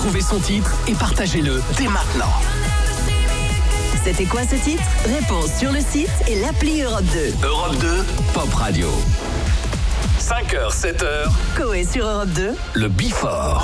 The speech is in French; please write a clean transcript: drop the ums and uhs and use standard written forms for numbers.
Retrouvez son titre et partagez-le dès maintenant. C'était quoi ce titre? Réponse sur le site et l'appli Europe 2. Europe 2, Pop Radio. 5h, 7h. Coé sur Europe 2. Le Before.